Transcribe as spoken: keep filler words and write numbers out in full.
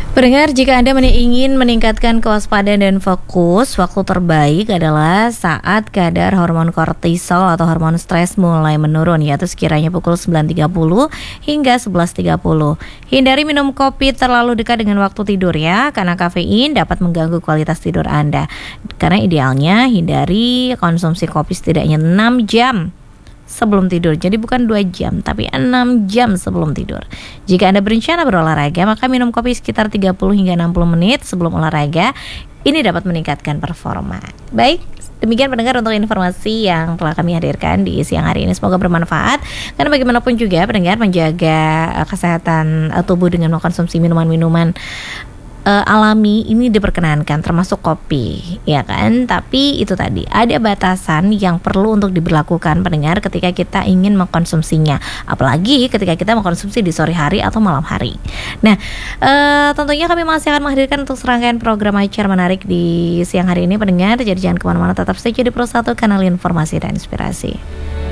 Pendengar, jika Anda meni- ingin meningkatkan kewaspadaan dan fokus, waktu terbaik adalah saat kadar hormon kortisol atau hormon stres mulai menurun, yaitu sekiranya pukul sembilan tiga puluh hingga sebelas tiga puluh. Hindari minum kopi terlalu dekat dengan waktu tidur ya, karena kafein dapat mengganggu kualitas tidur Anda. Karena idealnya hindari konsumsi kopi setidaknya enam jam sebelum tidur. Jadi bukan dua jam, tapi enam jam sebelum tidur. Jika Anda berencana berolahraga, maka minum kopi sekitar tiga puluh hingga enam puluh menit sebelum olahraga. Ini dapat meningkatkan performa. Baik, demikian pendengar untuk informasi yang telah kami hadirkan di siang hari ini. Semoga bermanfaat. Karena bagaimanapun juga pendengar, menjaga uh, kesehatan uh, tubuh dengan mengkonsumsi minuman-minuman Uh, alami ini diperkenankan, termasuk kopi, ya kan? Tapi itu tadi ada batasan yang perlu untuk diberlakukan pendengar ketika kita ingin mengkonsumsinya, apalagi ketika kita mengkonsumsi di sore hari atau malam hari. Nah, uh, tentunya kami masih akan menghadirkan untuk serangkaian program acara menarik di siang hari ini pendengar. Jadi jangan kemana-mana, tetap stay di Pro satu, kanal informasi dan inspirasi.